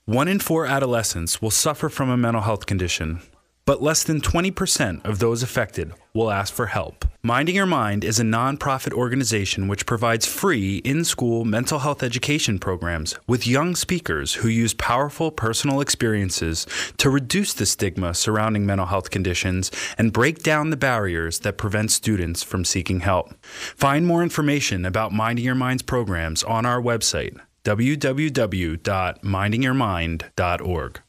1 in 4 adolescents will suffer from a mental health condition, but less than 20% of those affected will ask for help. Minding Your Mind is a nonprofit organization which provides free in-school mental health education programs with young speakers who use powerful personal experiences to reduce the stigma surrounding mental health conditions and break down the barriers that prevent students from seeking help. Find more information about Minding Your Mind's programs on our website, www.mindingyourmind.org.